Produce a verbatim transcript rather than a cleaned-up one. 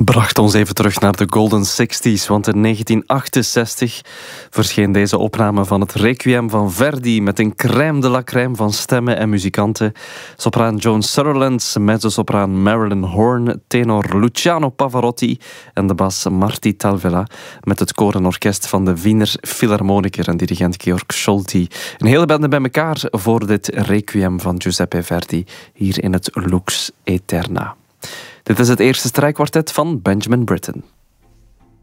bracht ons even terug naar de Golden Sixties, want in negentien achtenzestig verscheen deze opname van het Requiem van Verdi met een crème de la crème van stemmen en muzikanten. Sopraan Joan Sutherland, mezzosopraan Marilyn Horne, tenor Luciano Pavarotti en de bas Marti Talvela met het koor en orkest van de Wiener Philharmoniker en dirigent Georg Scholti. Een hele bende bij elkaar voor dit Requiem van Giuseppe Verdi hier in het Lux Aeterna. Dit is het eerste strijkkwartet van Benjamin Britten.